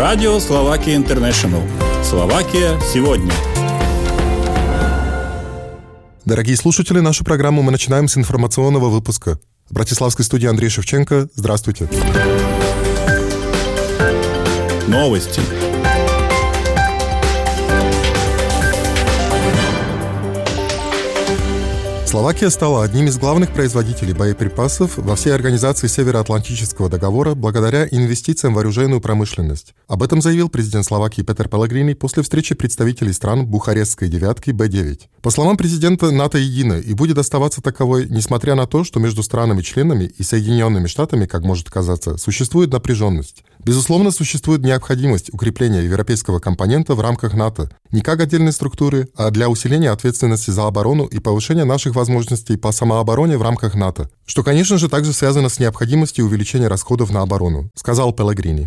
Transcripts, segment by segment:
Радио Словакия Интернешнл. Словакия сегодня. Дорогие слушатели, нашу программу мы начинаем с информационного выпуска. В братиславской студии Андрей Шевченко. Здравствуйте. Новости. Словакия стала одним из главных производителей боеприпасов во всей организации Североатлантического договора благодаря инвестициям в оружейную промышленность. Об этом заявил президент Словакии Петер Пелегрини после встречи представителей стран Бухарестской девятки Б9. По словам президента, НАТО едино и будет оставаться таковой, несмотря на то, что между странами-членами и Соединенными Штатами, как может казаться, существует напряженность. Безусловно, существует необходимость укрепления европейского компонента в рамках НАТО, не как отдельной структуры, а для усиления ответственности за оборону и повышения наших возможностей по самообороне в рамках НАТО, что, конечно же, также связано с необходимостью увеличения расходов на оборону, сказал Пелегрини.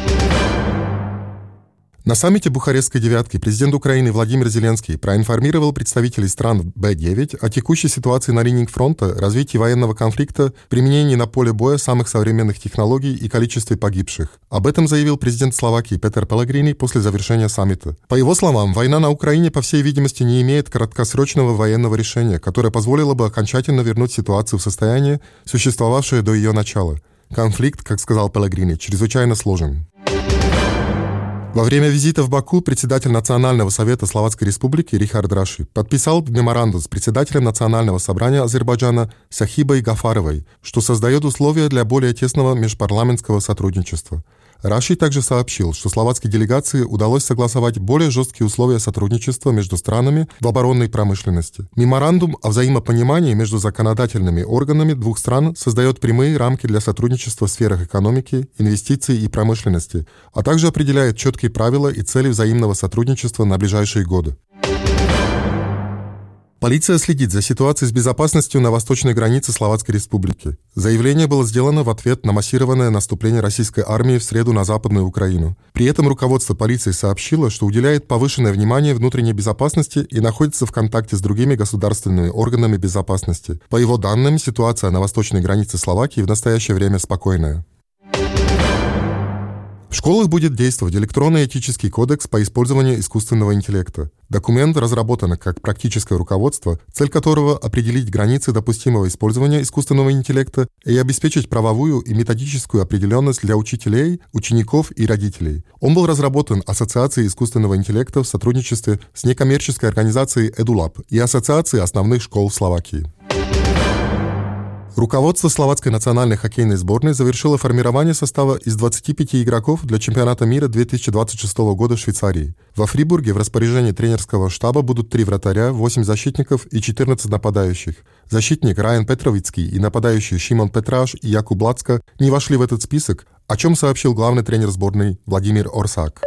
На саммите Бухарестской девятки президент Украины Владимир Зеленский проинформировал представителей стран Б9 о текущей ситуации на линии фронта, развитии военного конфликта, применении на поле боя самых современных технологий и количестве погибших. Об этом заявил президент Словакии Петер Пелегрини после завершения саммита. По его словам, война на Украине, по всей видимости, не имеет краткосрочного военного решения, которое позволило бы окончательно вернуть ситуацию в состояние, существовавшее до ее начала. Конфликт, как сказал Пелегрини, чрезвычайно сложен. Во время визита в Баку председатель Национального совета Словацкой Республики Рихард Раши подписал меморандум с председателем Национального собрания Азербайджана Сахибой Гафаровой, что создает условия для более тесного межпарламентского сотрудничества. Раши также сообщил, что словацкой делегации удалось согласовать более жесткие условия сотрудничества между странами в оборонной промышленности. Меморандум о взаимопонимании между законодательными органами двух стран создает прямые рамки для сотрудничества в сферах экономики, инвестиций и промышленности, а также определяет четкие правила и цели взаимного сотрудничества на ближайшие годы. Полиция следит за ситуацией с безопасностью на восточной границе Словацкой Республики. Заявление было сделано в ответ на массированное наступление российской армии в среду на Западную Украину. При этом руководство полиции сообщило, что уделяет повышенное внимание внутренней безопасности и находится в контакте с другими государственными органами безопасности. По его данным, ситуация на восточной границе Словакии в настоящее время спокойная. В школах будет действовать электронный этический кодекс по использованию искусственного интеллекта. Документ разработан как практическое руководство, цель которого определить границы допустимого использования искусственного интеллекта и обеспечить правовую и методическую определенность для учителей, учеников и родителей. Он был разработан Ассоциацией искусственного интеллекта в сотрудничестве с некоммерческой организацией EduLab и Ассоциацией основных школ в Словакии. Руководство словацкой национальной хоккейной сборной завершило формирование состава из 25 игроков для чемпионата мира 2026 года в Швейцарии. Во Фрибурге в распоряжении тренерского штаба будут 3 вратаря, 8 защитников и 14 нападающих. Защитник Райан Петровицкий и нападающие Шимон Петраш и Якуб Лацко не вошли в этот список, о чем сообщил главный тренер сборной Владимир Орсак.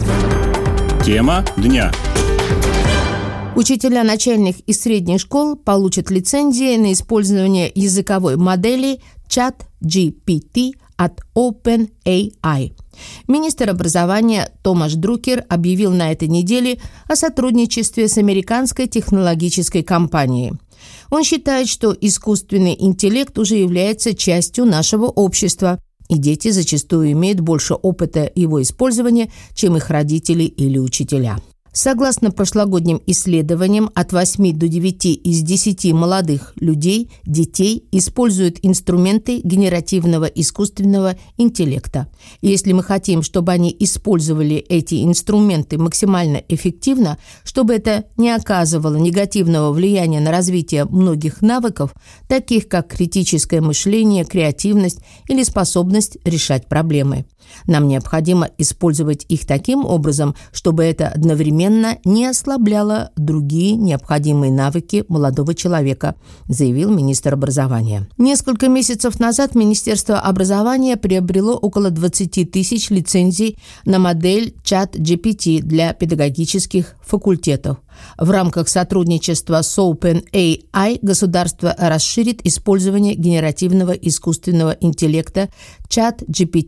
Тема дня. Учителя начальных и средних школ получат лицензии на использование языковой модели ChatGPT от OpenAI. Министр образования Томаш Друкер объявил на этой неделе о сотрудничестве с американской технологической компанией. Он считает, что искусственный интеллект уже является частью нашего общества, и дети зачастую имеют больше опыта его использования, чем их родители или учителя. Согласно прошлогодним исследованиям, от 8 до 9 из 10 молодых людей, детей, используют инструменты генеративного искусственного интеллекта. И если мы хотим, чтобы они использовали эти инструменты максимально эффективно, чтобы это не оказывало негативного влияния на развитие многих навыков, таких как критическое мышление, креативность или способность решать проблемы. Нам необходимо использовать их таким образом, чтобы это одновременно не ослабляло другие необходимые навыки молодого человека, заявил министр образования. Несколько месяцев назад Министерство образования приобрело около 20 тысяч лицензий на модель ChatGPT для педагогических факультетов. В рамках сотрудничества с OpenAI государство расширит использование генеративного искусственного интеллекта ChatGPT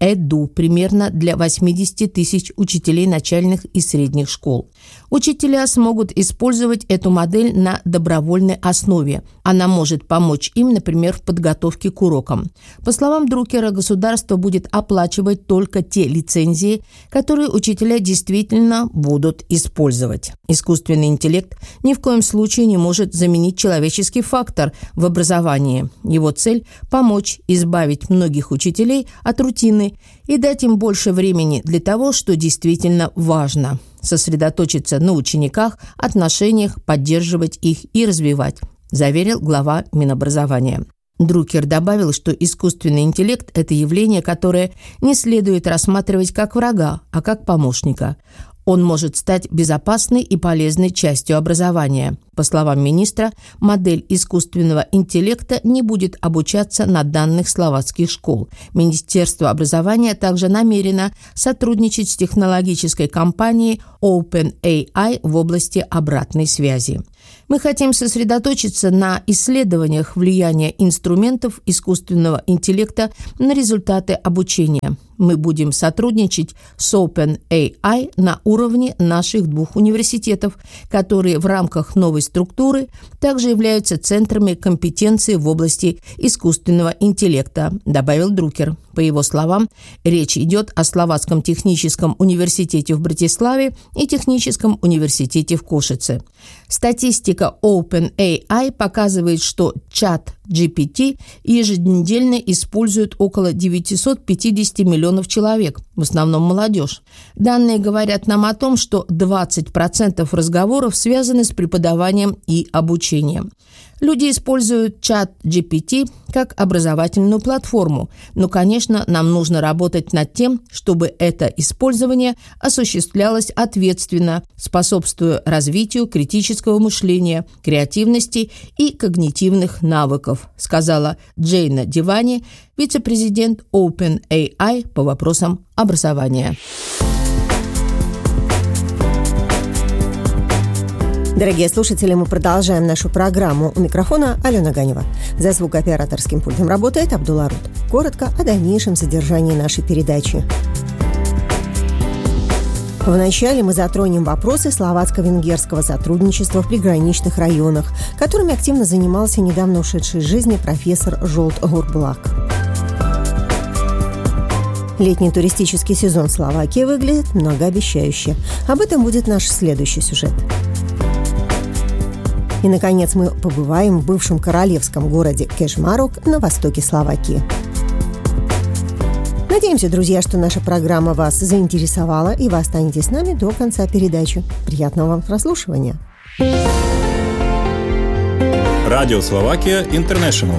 Эду примерно для 80 тысяч учителей начальных и средних школ. Учителя смогут использовать эту модель на добровольной основе. Она может помочь им, например, в подготовке к урокам. По словам Друкера, государство будет оплачивать только те лицензии, которые учителя действительно будут использовать. Искусственный интеллект ни в коем случае не может заменить человеческий фактор в образовании. Его цель – помочь избавить многих учителей от рутины и дать им больше времени для того, что действительно важно – сосредоточиться на учениках, отношениях, поддерживать их и развивать, заверил глава Минобразования. Друкер добавил, что искусственный интеллект – это явление, которое не следует рассматривать как врага, а как помощника. Он может стать безопасной и полезной частью образования. По словам министра, модель искусственного интеллекта не будет обучаться на данных словацких школ. Министерство образования также намерено сотрудничать с технологической компанией OpenAI в области обратной связи. Мы хотим сосредоточиться на исследованиях влияния инструментов искусственного интеллекта на результаты обучения. Мы будем сотрудничать с OpenAI на уровне наших 2 университетов, которые в рамках новой структуры также являются центрами компетенции в области искусственного интеллекта, добавил Друкер. По его словам, речь идет о Словацком техническом университете в Братиславе и Техническом университете в Кошице. Статистика OpenAI показывает, что чат GPT еженедельно используют около 950 миллионов человек, в основном молодежь. Данные говорят нам о том, что 20% разговоров связаны с преподаванием и обучением. Люди используют чат GPT как образовательную платформу, но, конечно, нам нужно работать над тем, чтобы это использование осуществлялось ответственно, способствуя развитию критического мышления, креативности и когнитивных навыков, сказала Джейна Дивани, вице-президент OpenAI по вопросам образования. Дорогие слушатели, мы продолжаем нашу программу. У микрофона Алена Ганева. За звукооператорским пультом работает Абдулла Рут. Коротко о дальнейшем содержании нашей передачи. Вначале мы затронем вопросы словацко-венгерского сотрудничества в приграничных районах, которыми активно занимался недавно ушедший из жизни профессор Зsolt Horbulák. Летний туристический сезон Словакии выглядит многообещающе. Об этом будет наш следующий сюжет. И, наконец, мы побываем в бывшем королевском городе Кешмарок на востоке Словакии. Надеемся, друзья, что наша программа вас заинтересовала, и вы останетесь с нами до конца передачи. Приятного вам прослушивания. Радио Словакия Интернешнл.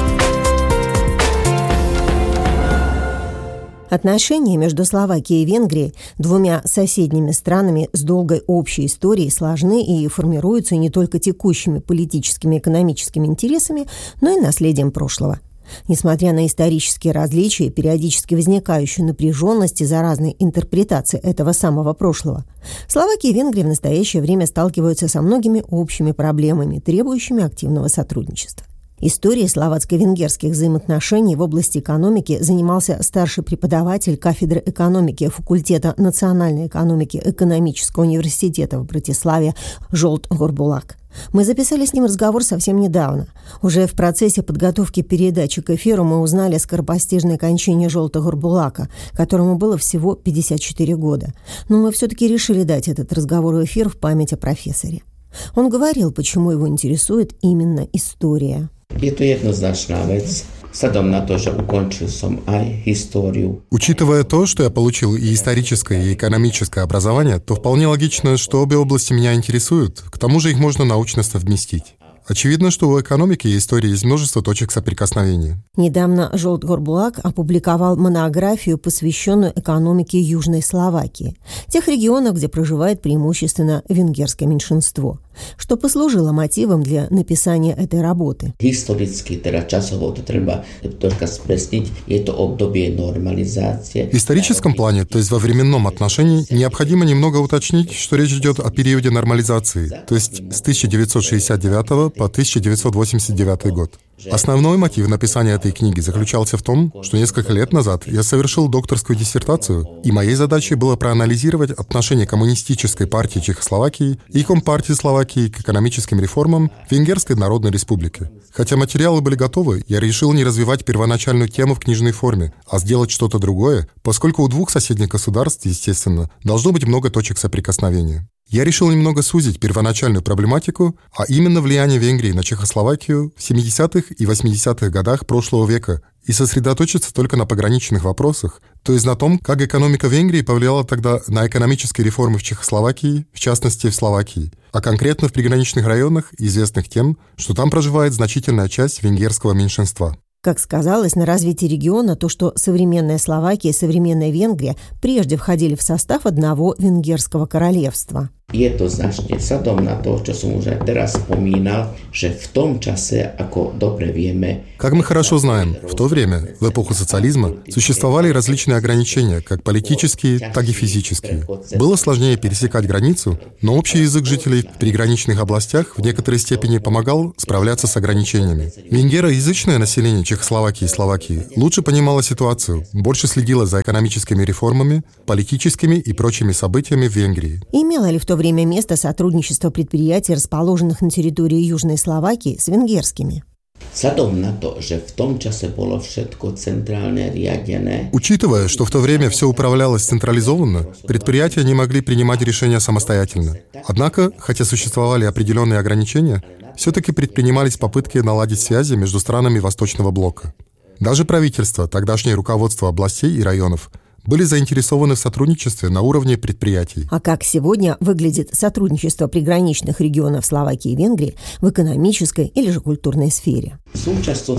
Отношения между Словакией и Венгрией, 2 соседними странами с долгой общей историей, сложны и формируются не только текущими политическими и экономическими интересами, но и наследием прошлого. Несмотря на исторические различия и периодически возникающую напряженность из-за разной интерпретации этого самого прошлого, Словакия и Венгрия в настоящее время сталкиваются со многими общими проблемами, требующими активного сотрудничества. Историей словацко-венгерских взаимоотношений в области экономики занимался старший преподаватель кафедры экономики факультета национальной экономики Экономического университета в Братиславе Zsolt Horbulák. Мы записали с ним разговор совсем недавно. Уже в процессе подготовки передачи к эфиру мы узнали о скоропостижной кончине Zsolta Horbuláka, которому было всего 54 года. Но мы все-таки решили дать этот разговор в эфир в память о профессоре. Он говорил, почему его интересует именно история. Je to jednoznačná vec, vzhľadom na to, že ukončil som aj históriu. Учитывая то, что я получил и историческое, и экономическое образование, то вполне логично, что обе области меня интересуют. К тому же их можно научно совместить. Очевидно, что у экономики и истории есть множество точек соприкосновения. Недавно Zsolt Horbulák опубликовал монографию, посвященную экономике Южной Словакии, тех регионов, где проживает преимущественно венгерское меньшинство, что послужило мотивом для написания этой работы. Historicky, teda časovo to treba troška spresniť, je to obdobie normalizácie. В историческом плане, то есть во временном отношении, необходимо немного уточнить, что речь идет о периоде нормализации, то есть с 1969 по 1989 год. Основной мотив написания этой книги заключался в том, что несколько лет назад я совершил докторскую диссертацию, и моей задачей было проанализировать отношение Коммунистической партии Чехословакии и Компартии Словакии к экономическим реформам в Венгерской Народной Республике. Хотя материалы были готовы, я решил не развивать первоначальную тему в книжной форме, а сделать что-то другое, поскольку у двух соседних государств, естественно, должно быть много точек соприкосновения. Я решил немного сузить первоначальную проблематику, а именно влияние Венгрии на Чехословакию в 70-х и 80-х годах прошлого века, и сосредоточиться только на пограничных вопросах, то есть на том, как экономика Венгрии повлияла тогда на экономические реформы в Чехословакии, в частности в Словакии, а конкретно в приграничных районах, известных тем, что там проживает значительная часть венгерского меньшинства. Как сказалось, на развитие региона то, что современная Словакия и современная Венгрия прежде входили в состав одного венгерского королевства. Jednoznačne vzhľadom na to, čo som už aj teraz spomínal, že v tom čase, ako dobre vieme... Как мы хорошо знаем, в то время, в эпоху социализма, существовали различные ограничения, как политические, так и физические. Было сложнее пересекать границу, но общий язык жителей в приграничных областях в некоторой степени помогал справляться с ограничениями. Венгероязычное население Чехословакии и Словакии лучше понимало ситуацию, больше следило за экономическими реформами, политическими и прочими событиями в Венгрии. Имело ли в то время место сотрудничества предприятий, расположенных на территории Южной Словакии, с венгерскими? Учитывая, что в то время все управлялось централизованно, предприятия не могли принимать решения самостоятельно. Однако, хотя существовали определенные ограничения, все-таки предпринимались попытки наладить связи между странами Восточного блока. Даже правительство, тогдашнее руководство областей и районов, были заинтересованы в сотрудничестве на уровне предприятий. А как сегодня выглядит сотрудничество приграничных регионов Словакии и Венгрии в экономической или же культурной сфере? В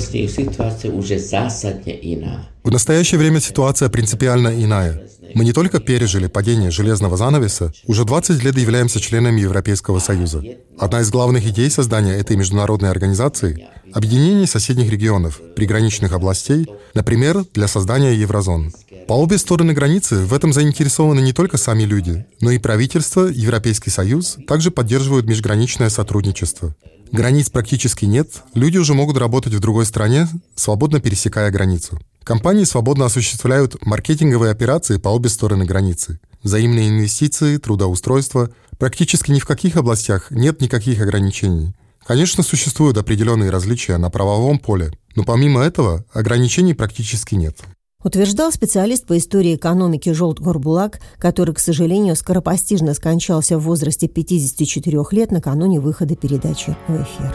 настоящее время ситуация принципиально иная. Мы не только пережили падение железного занавеса, уже 20 лет являемся членами Европейского Союза. Одна из главных идей создания этой международной организации – объединение соседних регионов, приграничных областей, например, для создания еврозон. По обе стороны границы в этом заинтересованы не только сами люди, но и правительство, Европейский Союз также поддерживают межграничное сотрудничество. Границ практически нет, люди уже могут работать в другой стране, свободно пересекая границу. Компании свободно осуществляют маркетинговые операции по обе стороны границы. Взаимные инвестиции, трудоустройство. Практически ни в каких областях нет никаких ограничений. Конечно, существуют определенные различия на правовом поле, но помимо этого ограничений практически нет. Утверждал специалист по истории экономики Жолт Горбулак, который, к сожалению, скоропостижно скончался в возрасте 54 лет накануне выхода передачи в эфир.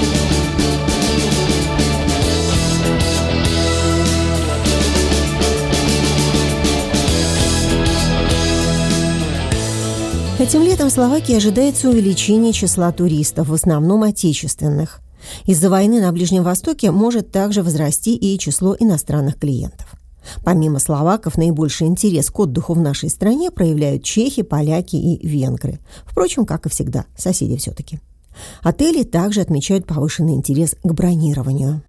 Этим летом в Словакии ожидается увеличение числа туристов, в основном отечественных. Из-за войны на Ближнем Востоке может также возрасти и число иностранных клиентов. Помимо словаков, наибольший интерес к отдыху в нашей стране проявляют чехи, поляки и венгры. Впрочем, как и всегда, соседи все-таки. Отели также отмечают повышенный интерес к бронированию.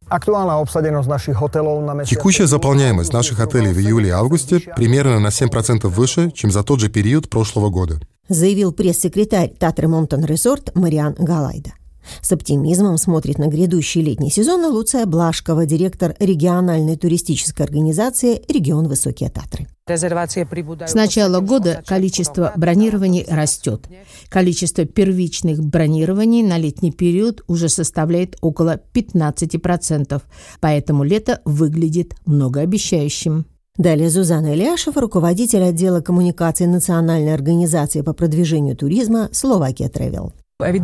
Текущая заполняемость наших отелей в июле и августе примерно на 7% выше, чем за тот же период прошлого года, заявил пресс-секретарь Татре Монтон Резорт Мариан Галайда. С оптимизмом смотрит на грядущий летний сезон Луция Блашкова, директор региональной туристической организации «Регион Высокие Татры». С начала года количество бронирований растет. Количество первичных бронирований на летний период уже составляет около 15%, поэтому лето выглядит многообещающим. Далее Зузана Ильяшева, руководитель отдела коммуникации Национальной организации по продвижению туризма «Словакия Тревел».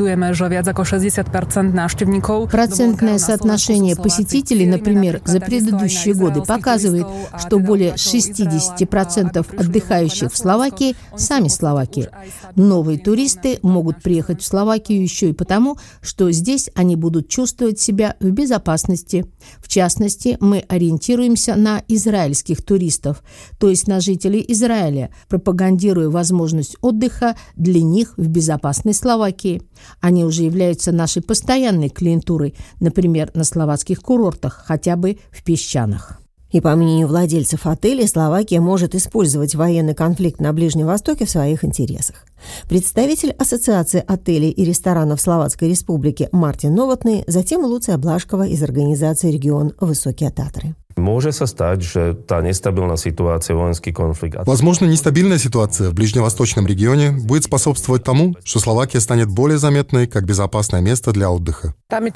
Процентное соотношение посетителей, например, за предыдущие годы показывает, что более 60% отдыхающих в Словакии – сами словаки. Новые туристы могут приехать в Словакию еще и потому, что здесь они будут чувствовать себя в безопасности. В частности, мы ориентируемся на израильских туристов, то есть на жителей Израиля, пропагандируя возможность отдыха для них в безопасной Словакии. Они уже являются нашей постоянной клиентурой, например, на словацких курортах, хотя бы в песчаных. И по мнению владельцев отелей, Словакия может использовать военный конфликт на Ближнем Востоке в своих интересах. Представитель Ассоциации отелей и ресторанов Словацкой Республики Мартин Новотный, затем Луция Блашкова из организации «Регион Высокие Татры». Может стать, что та нестабильная ситуация, воинский конфликт. Возможно, нестабильная ситуация в ближневосточном регионе будет способствовать тому, что Словакия станет более заметной как безопасное место для отдыха.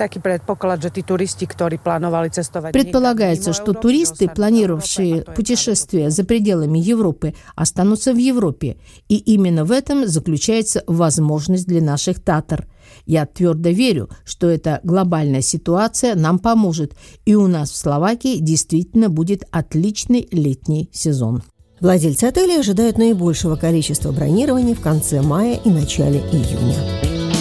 Предполагается, что туристы, планировавшие путешествия за пределами Европы, останутся в Европе. И именно в этом заключается возможность для наших татар. Я твердо верю, что эта глобальная ситуация нам поможет, и у нас в Словакии действительно будет отличный летний сезон. Владельцы отелей ожидают наибольшего количества бронирований в конце мая и начале июня.